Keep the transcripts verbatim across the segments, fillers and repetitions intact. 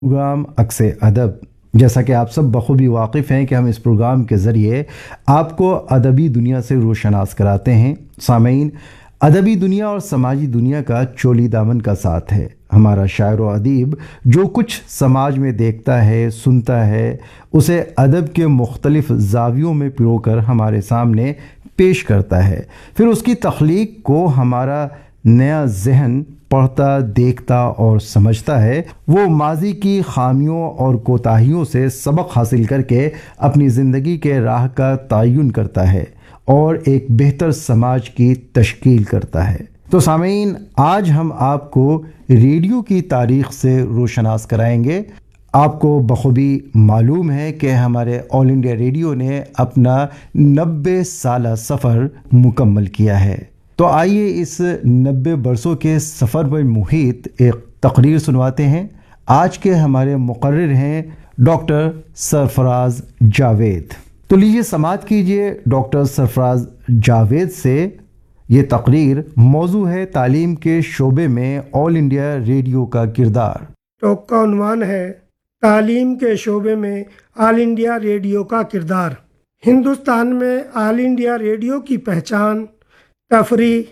Programme अक्स अदब, जैसा कि आप सब बखूबी वाकिफ़ हैं कि हम इस प्रोग्राम के ज़रिए आपको अदबी दुनिया से रोशनास कराते हैं। सामीन, अदबी दुनिया और समाजी दुनिया का चोली दामन का साथ है। हमारा शायर व अदीब जो कुछ समाज में देखता है, सुनता है, उसे अदब के मुख्तलिफ़ ज़ावियों में पिरोकर हमारे सामने पेश करता है। फिर उसकी तख्लीक को हमारा नया जहन पढ़ता, देखता और समझता है। वो माजी की खामियों और कोताहियों से सबक हासिल करके अपनी ज़िंदगी के राह का तयन करता है और एक बेहतर समाज की तश्कील करता है। तो सामीन, आज हम आपको रेडियो की तारीख़ से रोशनास कराएंगे। आपको बखूबी मालूम है कि हमारे ऑल इंडिया रेडियो ने अपना नब्बे साला सफ़र मुकम्मल किया है। तो आइए इस नब्बे बरसों के सफ़र में मुहित एक तकरीर सुनवाते हैं। आज के हमारे मुकर्रिर हैं डॉक्टर सरफराज जावेद। तो लीजिए समाअत कीजिए डॉक्टर सरफराज जावेद से ये तकरीर। मौजू है तालीम के शोबे में ऑल इंडिया रेडियो का किरदार। टॉक का उन्वान है तालीम के शोबे में ऑल इंडिया रेडियो का किरदार। हिंदुस्तान में ऑल इंडिया रेडियो की पहचान तफरीह,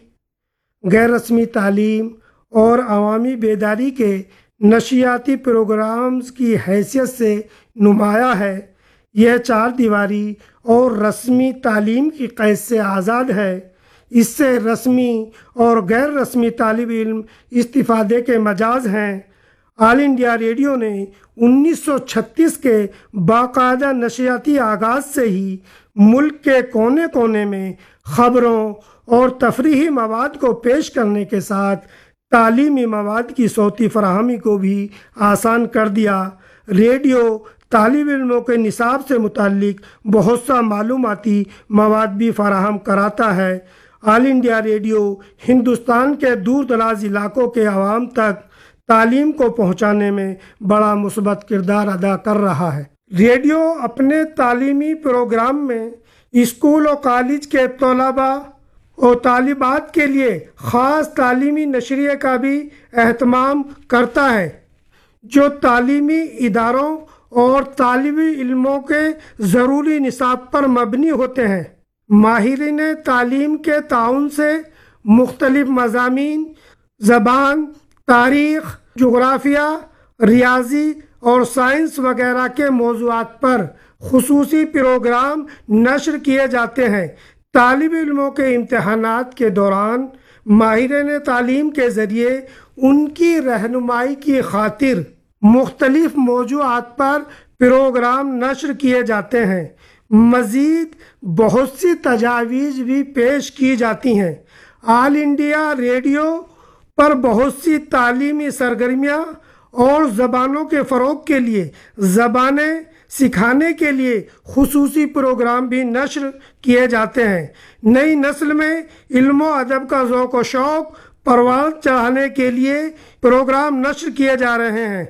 गैर रस्मी तालीम और अवामी बेदारी के नशियाती प्रोग्राम्स की हैसियत से नुमाया है। यह चार दीवारी और रस्मी तालीम की कैद से आज़ाद है। इससे रस्मी और गैर रस्मी तालिब इल्म इस्तिफ़ादे के मजाज हैं। ऑल इंडिया रेडियो ने उन्नीस सौ छत्तीस के बाकायदा नशियाती आगाज़ से ही मुल्क के कोने कोने में ख़बरों और तफरीही मवाद को पेश करने के साथ तालीमी मवाद की सौती फराहमी को भी आसान कर दिया। रेडियो तालिब इल्मों के निसाब से मुताल्लिक बहुत सा मालूमाती मवाद भी फराहम कराता है। ऑल इंडिया रेडियो हिंदुस्तान के दूर दराज इलाकों के अवाम तक तालीम को पहुँचाने में बड़ा मुस्बत किरदार अदा कर रहा है। रेडियो अपने तालीमी प्रोग्राम में स्कूल और कॉलेज के तलबा और तालिबात के लिए ख़ास तालीमी नशरिए का भी एहतमाम करता है, जो तालीमी इदारों और तालिबी इल्मों के ज़रूरी निसाब पर मबनी होते हैं। माहिरीन तालीम के ताउन से मुख्तलिफ मज़ामीन, ज़बान, तारीख़, जोग्राफिया, रियाजी और साइंस वगैरह के मौज़ूआत पर खुसूसी प्रोग्राम नश्र किए जाते हैं। तालिब इल्मों के इम्तहानात के दौरान माहिरीन तालीम के ज़रिए उनकी रहनुमाई की खातिर मुख्तलिफ मौज़ूआत पर प्रोग्राम नश्र किए जाते हैं। मज़ीद बहुत सी तजावीज़ भी पेश की जाती हैं। ऑल इंडिया रेडियो पर बहुत सी तालीमी सरगर्मियाँ और ज़बानों के फ़रोग़ के लिए ज़बानें सिखाने के लिए खुसूसी प्रोग्राम भी नश्र किए जाते हैं। नई नस्ल में इल्म व अदब का ज़ौक़ व शौक़ परवान चढ़ाने के लिए प्रोग्राम नश्र किए जा रहे हैं।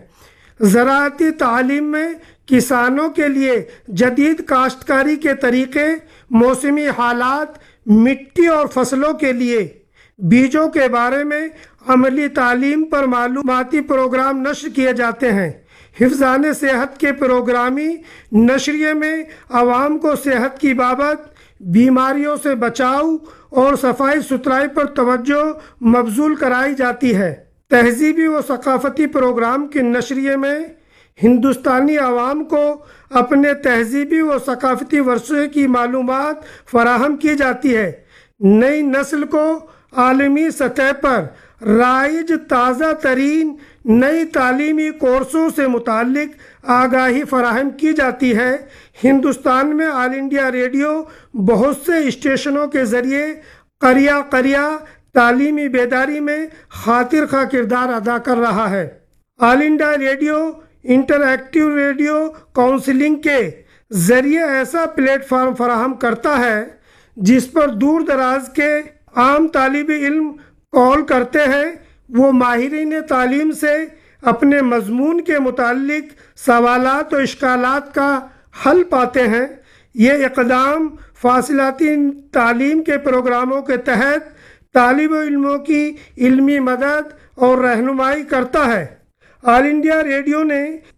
ज़राअती तालीम में किसानों के लिए जदीद काश्तकारी के तरीक़े, मौसमी हालात, मिट्टी और फसलों के लिए बीजों के बारे में अमली तालीम पर मालूमाती प्रोग्राम नश्र किए जाते हैं। हिफ्ज़ान सेहत के प्रोग्रामी नशरिए में आवाम को सेहत की बाबत, बीमारियों से बचाव और सफाई सुथराई पर तवज्जो मबजूल कराई जाती है। तहजीबी व सकाफ़ती प्रोग्राम के नशरिए में हिंदुस्तानी आवाम को अपने तहजीबी व सकाफ़ती वर्से की मालूमात फराहम की जाती है। नई नस्ल को आलमी सतह पर राइज ताज़ा तरीन नई तालीमी कोर्सों से मुतालिक आगाही फराहम की जाती है। हिंदुस्तान में ऑल इंडिया रेडियो बहुत से स्टेशनों के ज़रिए करिया करिया तालीमी बेदारी में खातिर खा किरदार अदा कर रहा है। All India radio interactive radio counselling के ज़रिए ऐसा प्लेटफार्म फराहम करता है जिस पर दूर दराज के आम तालिब इल्म कॉल करते हैं। वो माहिरीन तालीम से अपने मजमून के मुताल्लिक सवालात और इश्कालात का हल पाते हैं। ये इक़दाम फासिलाती तालीम के प्रोग्रामों के तहत तालिब इल्मों की इल्मी मदद और रहनुमाई करता है। آل انڈیا ریڈیو نے